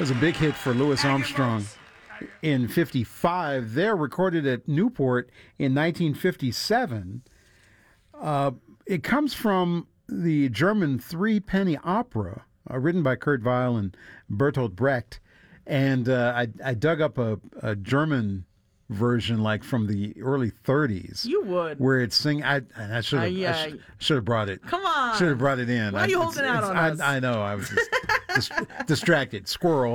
was a big hit for Louis Armstrong in 55. They're recorded at Newport in 1957. It comes from the German three-penny opera written by Kurt Weill and Bertolt Brecht. And I dug up a German version, like from the early 30s. You would. Where it's sing. I should have brought it. Come on. Should have brought it in. Why are you holding out on us? I know. I was just distracted. Squirrel.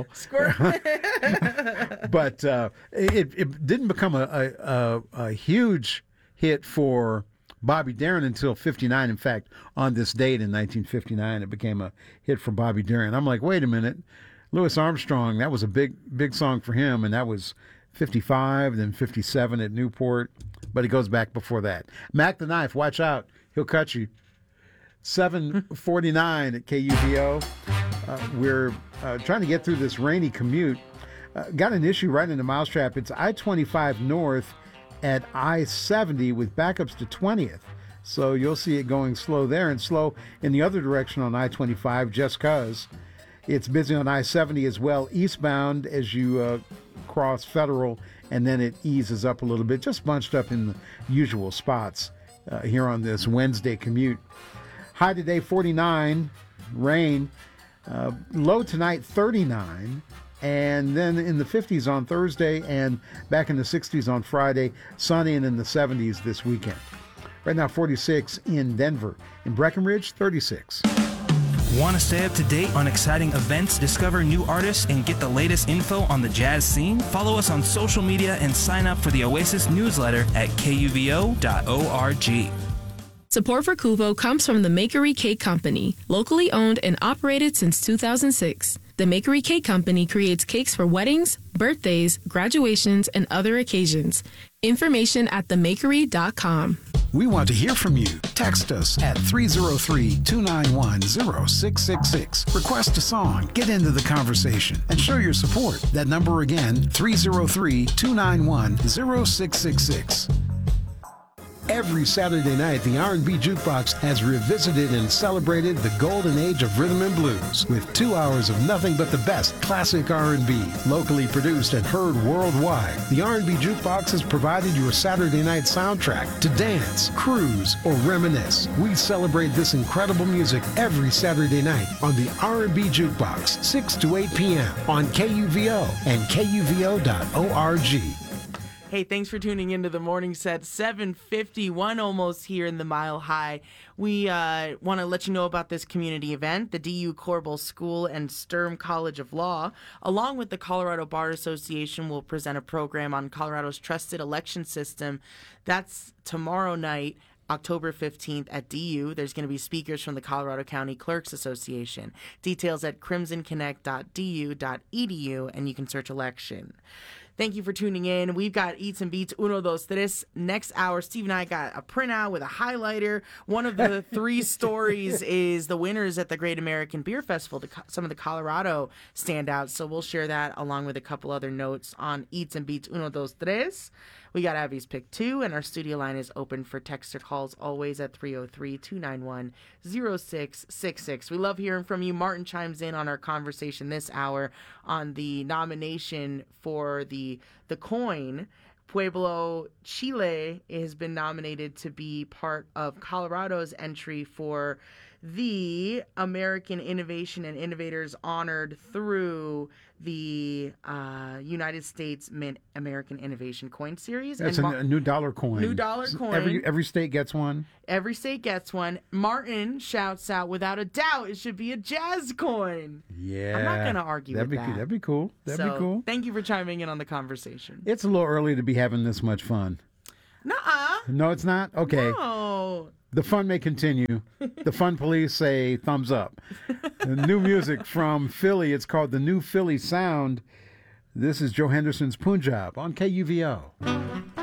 But it didn't become a huge hit for Bobby Darin until 59. In fact, on this date in 1959, it became a hit for Bobby Darin. I'm like, wait a minute. Louis Armstrong, that was a big song for him, and that was 55, then 57 at Newport, but it goes back before that. Mac the Knife, watch out. He'll cut you. 7:49 at KUVO. We're trying to get through this rainy commute. Got an issue right in the mousetrap. It's I-25 north at I-70 with backups to 20th. So you'll see it going slow there and slow in the other direction on I-25 just because. It's busy on I-70 as well, eastbound as you cross Federal, and then it eases up a little bit, just bunched up in the usual spots here on this Wednesday commute. High today, 49, rain. Low tonight, 39, and then in the 50s on Thursday and back in the 60s on Friday, sunny and in the 70s this weekend. Right now, 46 in Denver. In Breckenridge, 36. Want to stay up to date on exciting events, discover new artists, and get the latest info on the jazz scene? Follow us on social media and sign up for the Oasis newsletter at kuvo.org. Support for Kuvo comes from the Makery Cake Company, locally owned and operated since 2006. The Makery Cake Company creates cakes for weddings, birthdays, graduations, and other occasions. Information at themakery.com. We want to hear from you. Text us at 303-291-0666. Request a song, get into the conversation, and show your support. That number again, 303-291-0666. Every Saturday night, the R&B Jukebox has revisited and celebrated the golden age of rhythm and blues with 2 hours of nothing but the best classic R&B, locally produced and heard worldwide. The R&B Jukebox has provided your Saturday night soundtrack to dance, cruise, or reminisce. We celebrate this incredible music every Saturday night on the R&B Jukebox, 6 to 8 p.m. on KUVO and KUVO.org. Hey, thanks for tuning into the morning set. 7:51 almost here in the Mile High. We want to let you know about this community event. The DU Corbel School and Sturm College of Law, along with the Colorado Bar Association, will present a program on Colorado's trusted election system. That's tomorrow night, October 15th at DU. There's going to be speakers from the Colorado County Clerks Association. Details at crimsonconnect.du.edu, and you can search election. Thank you for tuning in. We've got Eats and Beats Uno Dos Tres. Next hour, Steve and I got a printout with a highlighter. One of the three stories is the winners at the Great American Beer Festival, some of the Colorado standouts. So we'll share that along with a couple other notes on Eats and Beats Uno Dos Tres. We got Abby's Pick 2, and our studio line is open for text or calls always at 303-291-0666. We love hearing from you. Martin chimes in on our conversation this hour on the nomination for the coin. Pueblo, Chile has been nominated to be part of Colorado's entry for the American Innovation and Innovators honored through the United States Mint American Innovation Coin Series. That's a new dollar coin. New dollar coin. Every state gets one. Every state gets one. Martin shouts out, without a doubt, it should be a jazz coin. Yeah. I'm not going to argue with that. That'd be cool. That'd be cool. Thank you for chiming in on the conversation. It's a little early to be having this much fun. Nuh-uh. No, it's not? Okay. No. The fun may continue. The Fun Police say thumbs up. New music from Philly. It's called the New Philly Sound. This is Joe Henderson's Punjab on KUVO.